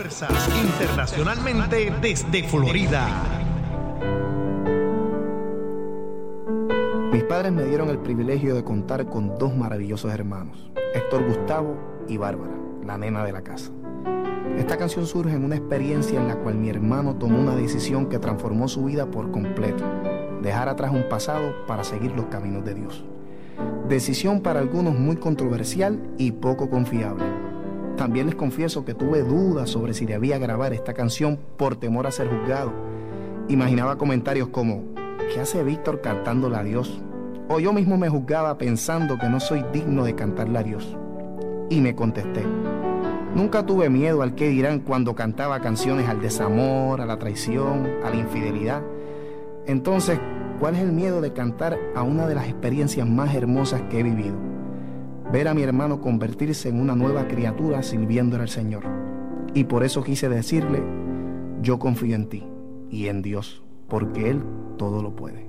internacionalmente desde Florida. Mis padres me dieron el privilegio de contar con dos maravillosos hermanos, Héctor Gustavo y Bárbara, la nena de la casa. Esta canción surge en una experiencia en la cual mi hermano tomó una decisión que transformó su vida por completo: dejar atrás un pasado para seguir los caminos de Dios. Decisión para algunos muy controversial y poco confiable. También les confieso que tuve dudas sobre si debía grabar esta canción por temor a ser juzgado. Imaginaba comentarios como: ¿qué hace Víctor cantándole a Dios? O yo mismo me juzgaba pensando que no soy digno de cantarle a Dios. Y me contesté: nunca tuve miedo al qué dirán cuando cantaba canciones al desamor, a la traición, a la infidelidad. Entonces, ¿cuál es el miedo de cantar a una de las experiencias más hermosas que he vivido? Ver a mi hermano convertirse en una nueva criatura sirviéndole al Señor. Y por eso quise decirle: yo confío en ti y en Dios, porque Él todo lo puede.